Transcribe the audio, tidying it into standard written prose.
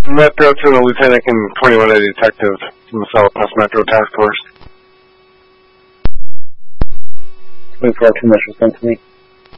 Metro to the Lieutenant and 21A Detective from the Southwest Metro Task Force. 24 2 Metro sent to me.